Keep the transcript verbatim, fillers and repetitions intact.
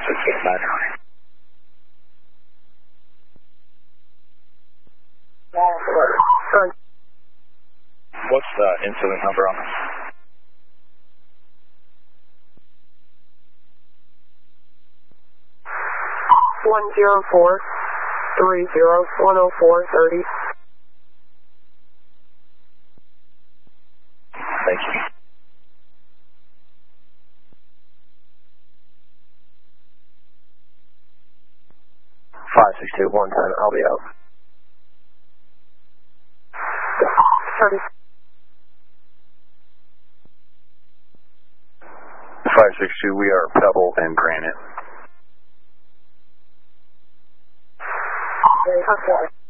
What's the incident number on this? One zero four three zero one zero four thirty. Thank you. Five six two one ten. I'll be out. Thirty. Five six two. We are Pebble and Granite. Okay.